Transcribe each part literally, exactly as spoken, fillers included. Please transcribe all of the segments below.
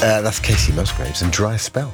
Uh, that's Casey Musgraves and Dry Spell.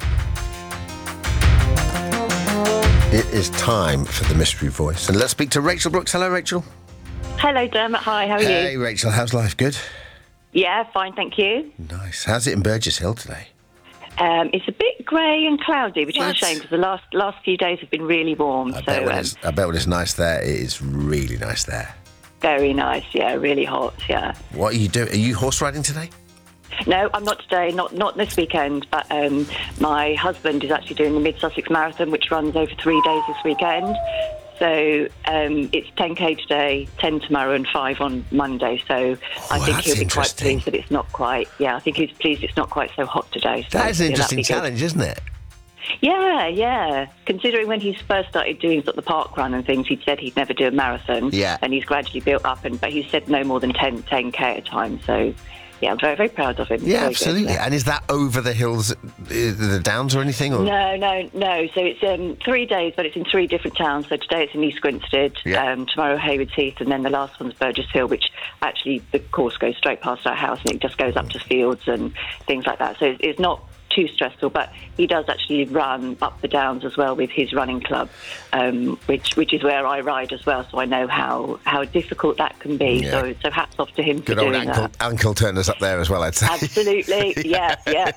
It is time for the mystery voice. And let's speak to Rachel Brooks. Hello, Rachel. Hello, Dermot. Hi, how are Hey, you? Hey, Rachel. How's life? Good? Yeah, fine, thank you. Nice. How's it in Burgess Hill today? Um, it's a bit grey and cloudy, which What? is a shame because the last last few days have been really warm. I, so bet when um, it's, I bet when it's nice there, it is really nice there. very nice, yeah, really hot, yeah. What are you doing? Are you horse riding today? No, I'm not today, not not this weekend, but um, my husband is actually doing the Mid-Sussex Marathon, which runs over three days this weekend. So um, it's ten K today, ten tomorrow and five on Monday. So Oh, I think that's he'll be quite interesting. pleased that it's not quite, yeah, I think he's pleased it's not quite so hot today. So, That is an yeah, interesting that'd be good. challenge, isn't it? Yeah, yeah. Considering when he first started doing sort of the park run and things, he'd said he'd never do a marathon. Yeah. And he's gradually built up, and but he said no more than ten, ten K at a time. So, yeah, I'm very, very proud of him. Yeah, Very good, absolutely. yeah. And is that over the hills, uh, the downs or anything? Or? No, no, no. So it's um, three days, but it's in three different towns. So today it's in East Grinstead, Yeah. um, tomorrow Haywards Heath, and then the last one's Burgess Hill, which actually the course goes straight past our house and it just goes up to fields and things like that. So it's, it's not too stressful, but he does actually run up the downs as well with his running club, um, which which is where I ride as well, so I know how, how difficult that can be. Yeah. So so hats off to him Good for old doing ankle, that. ankle turners up there as well, I'd say. Absolutely, yeah, yeah.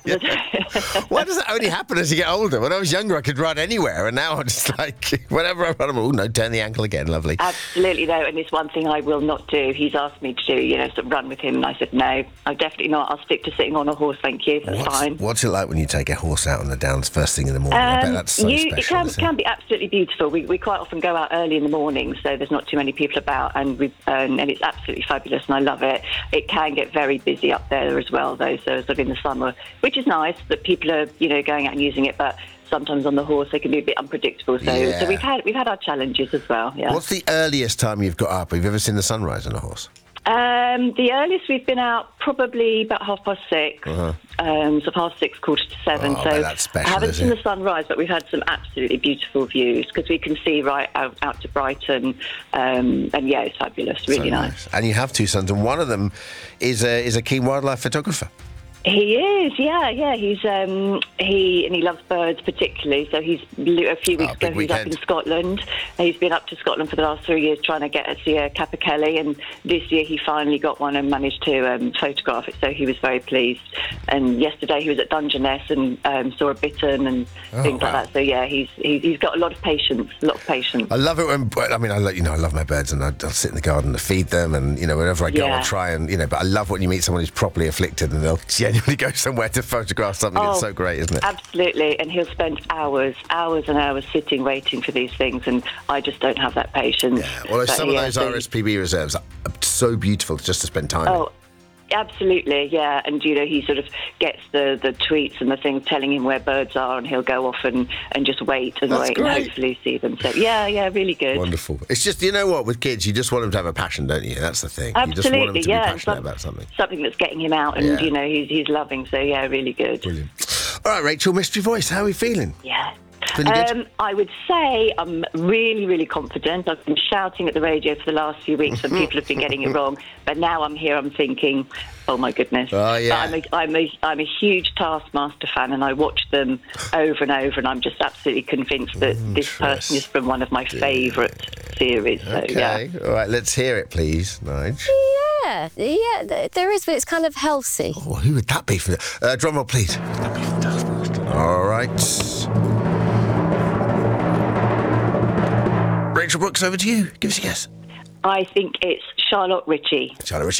Why does that only happen as you get older? When I was younger, I could run anywhere, and now I'm just like, whenever I run, I'm, oh, no, turn the ankle again, lovely. Absolutely, no, and it's one thing I will not do. He's asked me to do, you know, sort of run with him, and I said, no, I'm definitely not. I'll stick to sitting on a horse, thank you, that's What's, fine. what's it like when you take a horse out on the downs first thing in the morning? I bet Um, that's so you, special. it can, isn't can be absolutely beautiful. We, we quite often go out early in the morning, so there's not too many people about, and we um, and it's absolutely fabulous, and I love it. It can get very busy up there as well, though, so sort of in the summer, which is nice that people are, you know, going out and using it, but sometimes on the horse they can be a bit unpredictable. So, Yeah. so we've had we've had our challenges as well. Yeah. What's the earliest time you've got up? Have you ever seen the sunrise on a horse? Um, the earliest we've been out probably about half past six, Uh-huh. um, so half six, quarter to seven. Oh, so but that's special, I haven't is seen it? the sunrise, but we've had some absolutely beautiful views because we can see right out, out to Brighton, um, and yeah, it's fabulous, really So nice. And you have two sons, and one of them is a, is a keen wildlife photographer. He is, yeah, yeah. He's um, he and he loves birds particularly. So he's a few weeks Oh, ago big he was up weekend. in Scotland. He's been up to Scotland for the last three years trying to get to see a capercaillie, and this year he finally got one and managed to um, photograph it. So he was very pleased. And yesterday he was at Dungeness and um, saw a bittern and Oh, things wow. like that. So yeah, he's, he's he's got a lot of patience, a lot of patience. I love it when, I mean, I love, you know, I love my birds, and I, I'll sit in the garden to feed them, and, you know, wherever I go, Yeah. I'll try and, you know, but I love when you meet someone who's properly afflicted and they'll genuinely go somewhere to photograph something. Oh, It's so great, isn't it? Absolutely, and he'll spend hours, hours and hours sitting waiting for these things, and I just don't have that patience. Yeah. Although But some of yeah, those so- R S P B reserves are so beautiful just to spend time in. Oh, absolutely, yeah. And, you know, he sort of gets the, the tweets and the things telling him where birds are, and he'll go off and, and just wait and That's wait great. and hopefully see them. So, yeah, yeah, really good. Wonderful. It's just, you know what, with kids, you just want them to have a passion, don't you? That's the thing. Absolutely, you just want them to yeah. be and passionate some- about something. Something that's getting him out, and, Yeah. you know, he's, he's loving. So, yeah, really good. Brilliant. All right, Rachel, mystery voice, how are we feeling? Yeah. Feeling good? Um, I would say I'm really, really confident. I've been shouting at the radio for the last few weeks and people have been getting it wrong. But now I'm here, I'm thinking, oh, my goodness. Oh, yeah. But I'm a, I'm a, I'm a huge Taskmaster fan, and I watch them over and over, and I'm just absolutely convinced that this person is from one of my favourite series. So, Okay. yeah. All right, let's hear it, please, Nige. Yeah, yeah, th- there is, but it's kind of healthy. Oh, who would that be for? Uh, drum roll, please. All right. Rachel Brooks, over to you. Give us a guess. I think it's Charlotte Ritchie. Charlotte Ritchie.